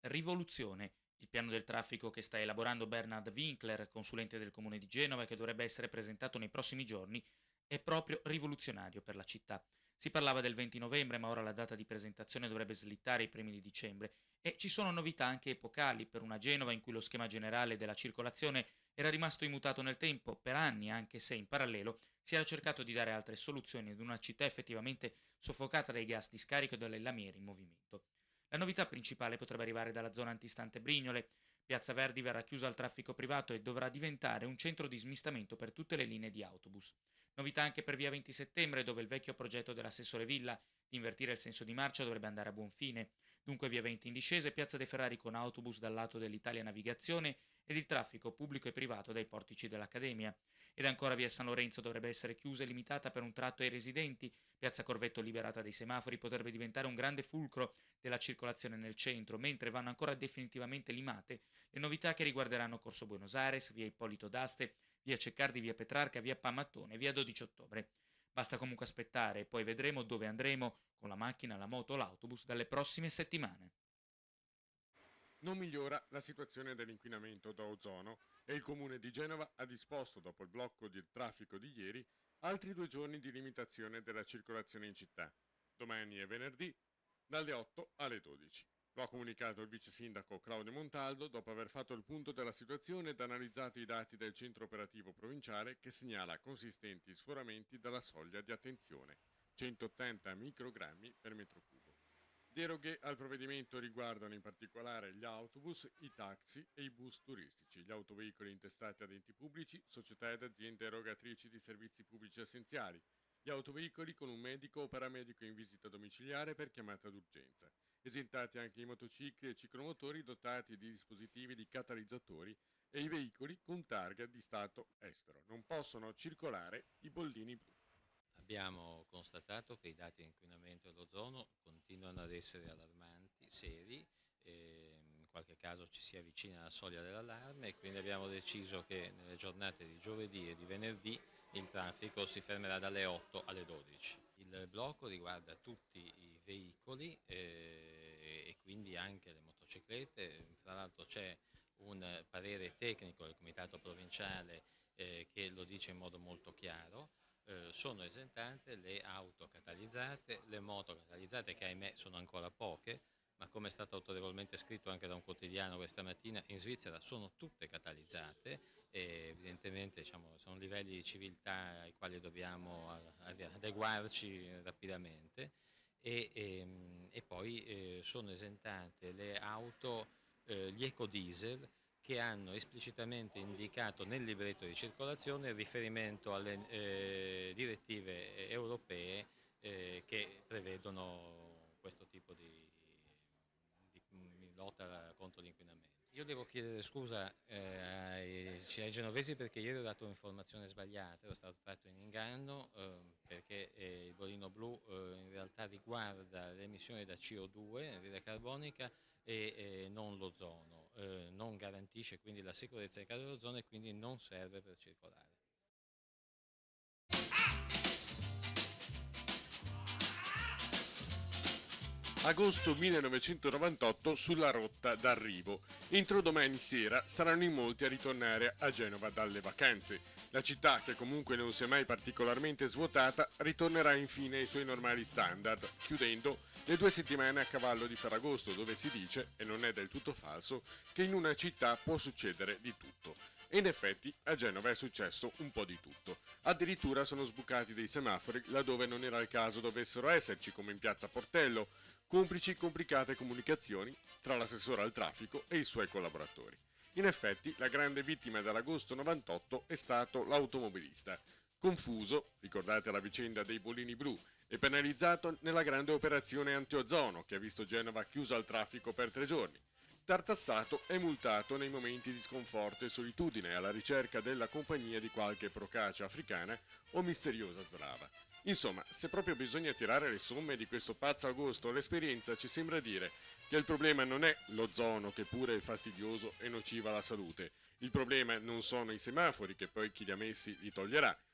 rivoluzione. Il piano del traffico che sta elaborando Bernard Winkler, consulente del comune di Genova, e che dovrebbe essere presentato nei prossimi giorni, è proprio rivoluzionario per la città. Si parlava del 20 novembre, ma ora la data di presentazione dovrebbe slittare ai primi di dicembre e ci sono novità anche epocali per una Genova in cui lo schema generale della circolazione era rimasto immutato nel tempo per anni, anche se in parallelo si era cercato di dare altre soluzioni ad una città effettivamente soffocata dai gas di scarico e dalle lamiere in movimento. La novità principale potrebbe arrivare dalla zona antistante Brignole. Piazza Verdi verrà chiusa al traffico privato e dovrà diventare un centro di smistamento per tutte le linee di autobus. Novità anche per via 20 settembre, dove il vecchio progetto dell'assessore Villa di invertire il senso di marcia dovrebbe andare a buon fine. Dunque via 20 in discesa e Piazza dei Ferrari con autobus dal lato dell'Italia Navigazione ed il traffico pubblico e privato dai portici dell'Accademia. Ed ancora via San Lorenzo dovrebbe essere chiusa e limitata per un tratto ai residenti. Piazza Corvetto liberata dai semafori potrebbe diventare un grande fulcro della circolazione nel centro, mentre vanno ancora definitivamente limate le novità che riguarderanno Corso Buenos Aires, via Ippolito d'Aste, via Ceccardi, via Petrarca, via Pamattone e via 12 ottobre. Basta comunque aspettare e poi vedremo dove andremo con la macchina, la moto o l'autobus dalle prossime settimane. Non migliora la situazione dell'inquinamento da ozono e il comune di Genova ha disposto, dopo il blocco del traffico di ieri, altri 2 giorni di limitazione della circolazione in città, domani e venerdì, dalle 8 alle 12. Lo ha comunicato il vice sindaco Claudio Montaldo dopo aver fatto il punto della situazione ed analizzato i dati del centro operativo provinciale che segnala consistenti sforamenti dalla soglia di attenzione, 180 microgrammi per metro cubo. Deroghe al provvedimento riguardano in particolare gli autobus, i taxi e i bus turistici, gli autoveicoli intestati ad enti pubblici, società ed aziende erogatrici di servizi pubblici essenziali, gli autoveicoli con un medico o paramedico in visita domiciliare per chiamata d'urgenza, esentati anche i motocicli e ciclomotori dotati di dispositivi di catalizzatori e i veicoli con targa di stato estero. Non possono circolare i bollini blu. Abbiamo constatato che i dati di inquinamento dell'ozono continuano ad essere allarmanti, seri, in qualche caso ci si avvicina alla soglia dell'allarme e quindi abbiamo deciso che nelle giornate di giovedì e di venerdì il traffico si fermerà dalle 8 alle 12. Il blocco riguarda tutti i veicoli e quindi anche le motociclette, fra l'altro c'è un parere tecnico del Comitato Provinciale che lo dice in modo molto chiaro. Sono esentate le auto catalizzate, le moto catalizzate che ahimè sono ancora poche, ma come è stato autorevolmente scritto anche da un quotidiano questa mattina, in Svizzera sono tutte catalizzate e evidentemente sono livelli di civiltà ai quali dobbiamo adeguarci rapidamente e poi sono esentate le auto, gli ecodiesel che hanno esplicitamente indicato nel libretto di circolazione il riferimento alle direttive europee che prevedono questo tipo di lotta contro l'inquinamento. Io devo chiedere scusa ai genovesi perché ieri ho dato un'informazione sbagliata, ero stato tratto in inganno perché il bollino blu in realtà riguarda le emissioni da CO2, anidride carbonica, e non l'ozono, non garantisce quindi la sicurezza del caso dell'ozono e quindi non serve per circolare. Agosto 1998 sulla rotta d'arrivo. Entro domani sera saranno in molti a ritornare a Genova dalle vacanze. La città, che comunque non si è mai particolarmente svuotata, ritornerà infine ai suoi normali standard, chiudendo le 2 settimane a cavallo di Ferragosto, dove si dice, e non è del tutto falso, che in una città può succedere di tutto. E in effetti a Genova è successo un po' di tutto. Addirittura sono sbucati dei semafori laddove non era il caso dovessero esserci, come in piazza Portello, complici complicate comunicazioni tra l'assessore al traffico e i suoi collaboratori. In effetti, la grande vittima dell'agosto 98 è stato l'automobilista. Confuso, ricordate la vicenda dei bolini blu, e penalizzato nella grande operazione antiozono che ha visto Genova chiusa al traffico per 3 giorni. Tartassato e multato nei momenti di sconforto e solitudine alla ricerca della compagnia di qualche procaccia africana o misteriosa slava. Insomma, se proprio bisogna tirare le somme di questo pazzo agosto, l'esperienza ci sembra dire che il problema non è l'ozono, che pure è fastidioso e nociva alla salute. Il problema non sono i semafori, che poi chi li ha messi li toglierà.